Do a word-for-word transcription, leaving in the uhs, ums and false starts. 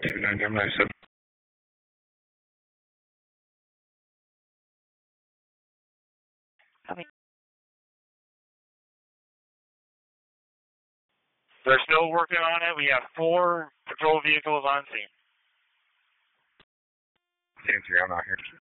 two nine nine nine seven. Copy. They're still working on it. We have four patrol vehicles on scene. ten three, I'm not here.